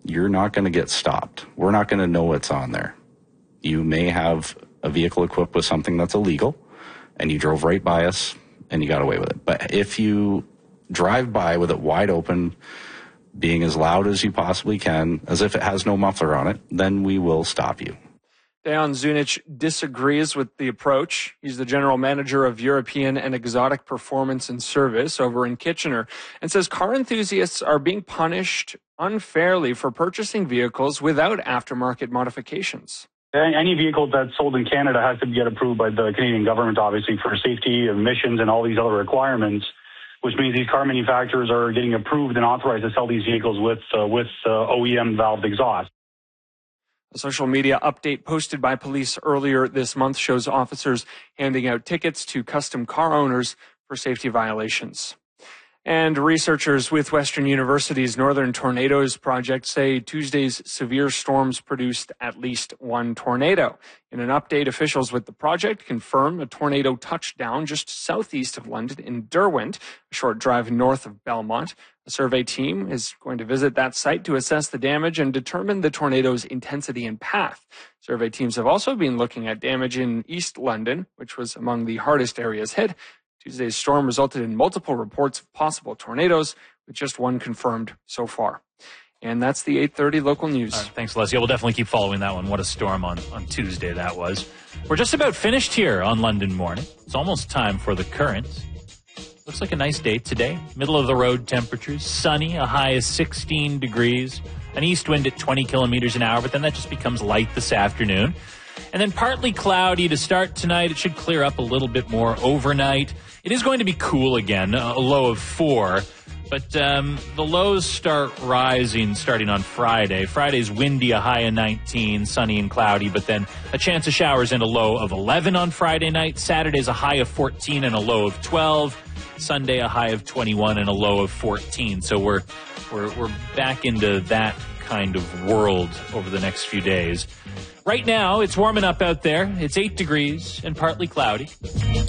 you're not going to get stopped. We're not going to know what's on there. You may have a vehicle equipped with something that's illegal, and you drove right by us, and you got away with it. But if you drive by with it wide open, being as loud as you possibly can, as if it has no muffler on it, then we will stop you. Dejan Zunic disagrees with the approach. He's the general manager of European and Exotic Performance and Service over in Kitchener, and says car enthusiasts are being punished unfairly for purchasing vehicles without aftermarket modifications. Any vehicle that's sold in Canada has to get approved by the Canadian government, obviously, for safety, emissions, and all these other requirements, which means these car manufacturers are getting approved and authorized to sell these vehicles with OEM valved exhaust. A social media update posted by police earlier this month shows officers handing out tickets to custom car owners for safety violations. And researchers with Western University's Northern Tornadoes Project say Tuesday's severe storms produced at least one tornado. In an update, officials with the project confirm a tornado touchdown just southeast of London in Derwent, a short drive north of Belmont. A survey team is going to visit that site to assess the damage and determine the tornado's intensity and path. Survey teams have also been looking at damage in East London, which was among the hardest areas hit. Tuesday's storm resulted in multiple reports of possible tornadoes, with just one confirmed so far. And that's the 8:30 local news. Right, thanks, Leslie. We'll definitely keep following that one. What a storm on Tuesday that was. We're just about finished here on London Morning. It's almost time for the currents. Looks like a nice day today. Middle of the road temperatures. Sunny, a high of 16 degrees. An east wind at 20 kilometers an hour, but then that just becomes light this afternoon. And then partly cloudy to start tonight. It should clear up a little bit more overnight. It is going to be cool again, a low of 4. But the lows start rising starting on Friday. Friday's windy, a high of 19, sunny and cloudy, but then a chance of showers and a low of 11 on Friday night. Saturday's a high of 14 and a low of 12. Sunday, a high of 21 and a low of 14. So we're back into that kind of world over the next few days. Right now, it's warming up out there. It's 8 degrees and partly cloudy.